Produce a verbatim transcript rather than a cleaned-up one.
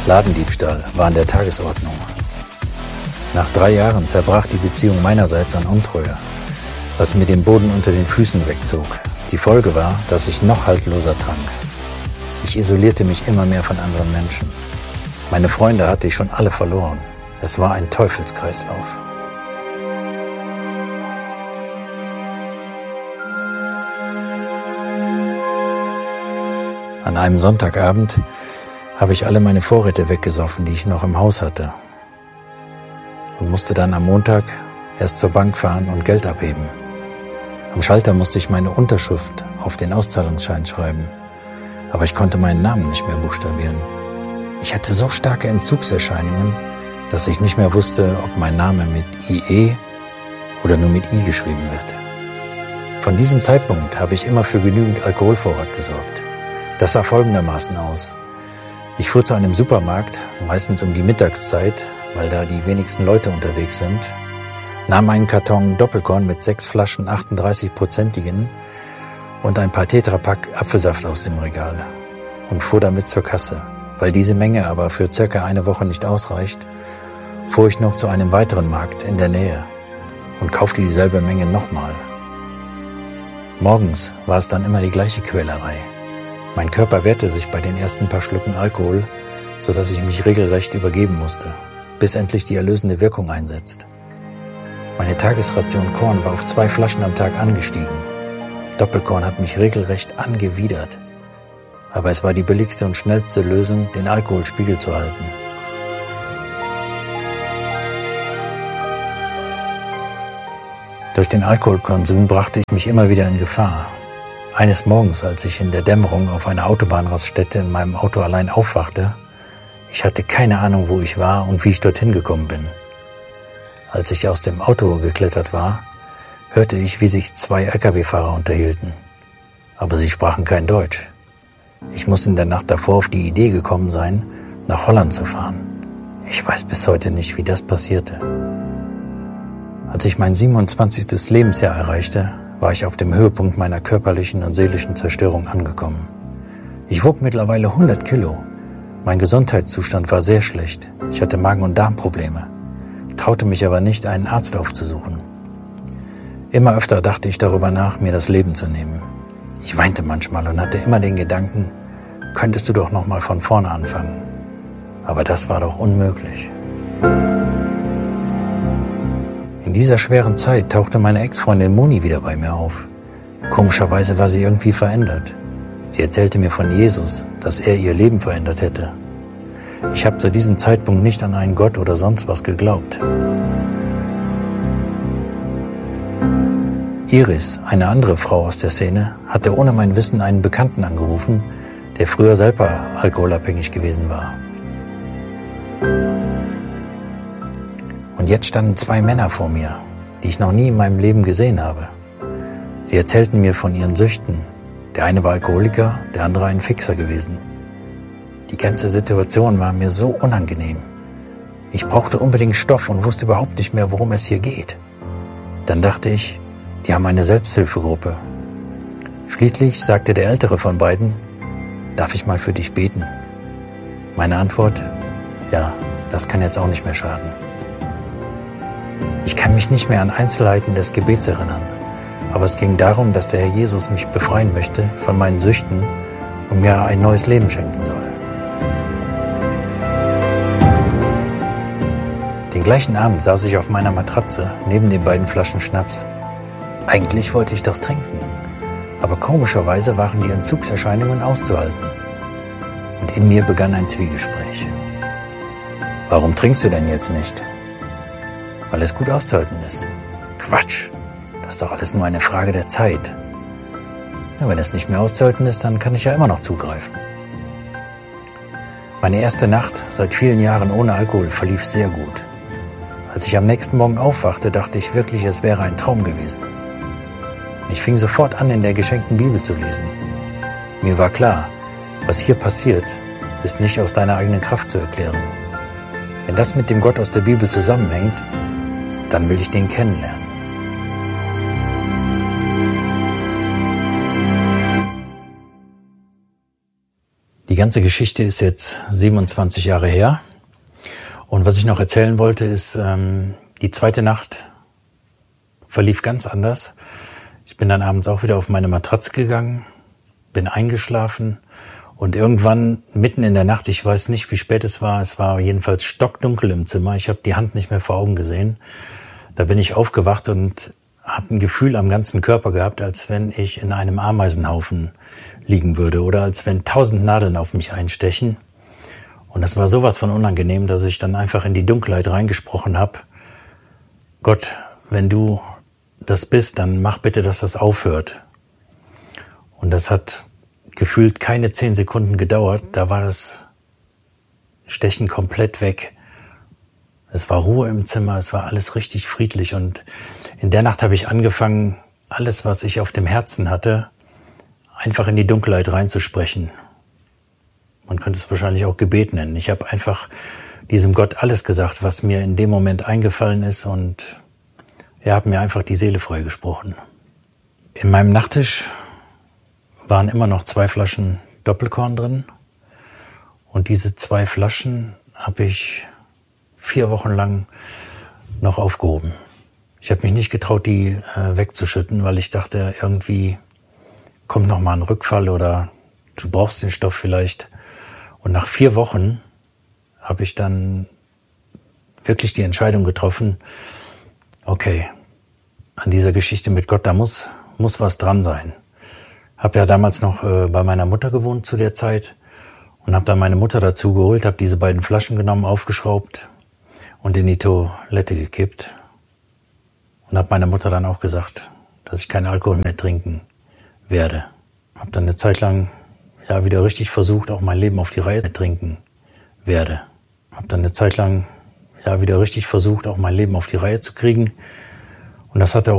Ladendiebstahl war an der Tagesordnung. Nach drei Jahren zerbrach die Beziehung meinerseits an Untreue, was mir den Boden unter den Füßen wegzog. Die Folge war, dass ich noch haltloser trank. Ich isolierte mich immer mehr von anderen Menschen. Meine Freunde hatte ich schon alle verloren. Es war ein Teufelskreislauf. An einem Sonntagabend habe ich alle meine Vorräte weggesoffen, die ich noch im Haus hatte, und musste dann am Montag erst zur Bank fahren und Geld abheben. Am Schalter musste ich meine Unterschrift auf den Auszahlungsschein schreiben, aber ich konnte meinen Namen nicht mehr buchstabieren. Ich hatte so starke Entzugserscheinungen, dass ich nicht mehr wusste, ob mein Name mit I E oder nur mit I geschrieben wird. Von diesem Zeitpunkt habe ich immer für genügend Alkoholvorrat gesorgt. Das sah folgendermaßen aus. Ich fuhr zu einem Supermarkt, meistens um die Mittagszeit, weil da die wenigsten Leute unterwegs sind, nahm einen Karton Doppelkorn mit sechs Flaschen achtunddreißig-prozentigen und ein paar Tetrapack Apfelsaft aus dem Regal und fuhr damit zur Kasse. Weil diese Menge aber für circa eine Woche nicht ausreicht, fuhr ich noch zu einem weiteren Markt in der Nähe und kaufte dieselbe Menge nochmal. Morgens war es dann immer die gleiche Quälerei. Mein Körper wehrte sich bei den ersten paar Schlücken Alkohol, sodass ich mich regelrecht übergeben musste, bis endlich die erlösende Wirkung einsetzt. Meine Tagesration Korn war auf zwei Flaschen am Tag angestiegen. Doppelkorn hat mich regelrecht angewidert. Aber es war die billigste und schnellste Lösung, den Alkoholspiegel zu halten. Durch den Alkoholkonsum brachte ich mich immer wieder in Gefahr. Eines Morgens, als ich in der Dämmerung auf einer Autobahnraststätte in meinem Auto allein aufwachte, ich hatte keine Ahnung, wo ich war und wie ich dorthin gekommen bin. Als ich aus dem Auto geklettert war, hörte ich, wie sich zwei L K W-Fahrer unterhielten. Aber sie sprachen kein Deutsch. Ich muss in der Nacht davor auf die Idee gekommen sein, nach Holland zu fahren. Ich weiß bis heute nicht, wie das passierte. Als ich mein siebenundzwanzigsten Lebensjahr erreichte, war ich auf dem Höhepunkt meiner körperlichen und seelischen Zerstörung angekommen. Ich wog mittlerweile hundert Kilo. Mein Gesundheitszustand war sehr schlecht. Ich hatte Magen- und Darmprobleme, traute mich aber nicht, einen Arzt aufzusuchen. Immer öfter dachte ich darüber nach, mir das Leben zu nehmen. Ich weinte manchmal und hatte immer den Gedanken, könntest du doch noch mal von vorne anfangen. Aber das war doch unmöglich. In dieser schweren Zeit tauchte meine Ex-Freundin Moni wieder bei mir auf. Komischerweise war sie irgendwie verändert. Sie erzählte mir von Jesus, dass er ihr Leben verändert hätte. Ich habe zu diesem Zeitpunkt nicht an einen Gott oder sonst was geglaubt. Iris, eine andere Frau aus der Szene, hatte ohne mein Wissen einen Bekannten angerufen, der früher selber alkoholabhängig gewesen war. Und jetzt standen zwei Männer vor mir, die ich noch nie in meinem Leben gesehen habe. Sie erzählten mir von ihren Süchten. Der eine war Alkoholiker, der andere ein Fixer gewesen. Die ganze Situation war mir so unangenehm. Ich brauchte unbedingt Stoff und wusste überhaupt nicht mehr, worum es hier geht. Dann dachte ich, die haben eine Selbsthilfegruppe. Schließlich sagte der ältere von beiden, darf ich mal für dich beten? Meine Antwort, ja, das kann jetzt auch nicht mehr schaden. Ich kann mich nicht mehr an Einzelheiten des Gebets erinnern, aber es ging darum, dass der Herr Jesus mich befreien möchte von meinen Süchten und mir ein neues Leben schenken soll. Den gleichen Abend saß ich auf meiner Matratze neben den beiden Flaschen Schnaps. Eigentlich wollte ich doch trinken, aber komischerweise waren die Entzugserscheinungen auszuhalten. Und in mir begann ein Zwiegespräch. Warum trinkst du denn jetzt nicht? Weil es gut auszuhalten ist. Quatsch, das ist doch alles nur eine Frage der Zeit. Ja, wenn es nicht mehr auszuhalten ist, dann kann ich ja immer noch zugreifen. Meine erste Nacht seit vielen Jahren ohne Alkohol verlief sehr gut. Als ich am nächsten Morgen aufwachte, dachte ich wirklich, es wäre ein Traum gewesen. Ich fing sofort an, in der geschenkten Bibel zu lesen. Mir war klar, was hier passiert, ist nicht aus deiner eigenen Kraft zu erklären. Wenn das mit dem Gott aus der Bibel zusammenhängt, dann will ich den kennenlernen. Die ganze Geschichte ist jetzt siebenundzwanzig Jahre her. Und was ich noch erzählen wollte, ist, ähm, die zweite Nacht verlief ganz anders. Ich bin dann abends auch wieder auf meine Matratze gegangen, bin eingeschlafen und irgendwann mitten in der Nacht, ich weiß nicht, wie spät es war, es war jedenfalls stockdunkel im Zimmer, ich habe die Hand nicht mehr vor Augen gesehen. Da bin ich aufgewacht und habe ein Gefühl am ganzen Körper gehabt, als wenn ich in einem Ameisenhaufen liegen würde oder als wenn tausend Nadeln auf mich einstechen. Und das war sowas von unangenehm, dass ich dann einfach in die Dunkelheit reingesprochen habe. Gott, wenn du das bist, dann mach bitte, dass das aufhört. Und das hat gefühlt keine zehn Sekunden gedauert. Da war das Stechen komplett weg. Es war Ruhe im Zimmer, es war alles richtig friedlich. Und in der Nacht habe ich angefangen, alles, was ich auf dem Herzen hatte, einfach in die Dunkelheit reinzusprechen. Man könnte es wahrscheinlich auch Gebet nennen. Ich habe einfach diesem Gott alles gesagt, was mir in dem Moment eingefallen ist, und er hat mir einfach die Seele freigesprochen. In meinem Nachttisch waren immer noch zwei Flaschen Doppelkorn drin, und diese zwei Flaschen habe ich vier Wochen lang noch aufgehoben. Ich habe mich nicht getraut, die äh, wegzuschütten, weil ich dachte, irgendwie kommt noch mal ein Rückfall oder du brauchst den Stoff vielleicht. Und nach vier Wochen habe ich dann wirklich die Entscheidung getroffen, okay, an dieser Geschichte mit Gott, da muss, muss was dran sein. Habe ja damals noch äh, bei meiner Mutter gewohnt zu der Zeit und habe dann meine Mutter dazu geholt, habe diese beiden Flaschen genommen, aufgeschraubt und in die Toilette gekippt. Und habe meiner Mutter dann auch gesagt, dass ich keinen Alkohol mehr trinken werde. Habe dann eine Zeit lang ja wieder richtig versucht, auch mein Leben auf die Reihe zu trinken werde. Habe dann eine Zeit lang ja wieder richtig versucht, auch mein Leben auf die Reihe zu kriegen. Und das hat auch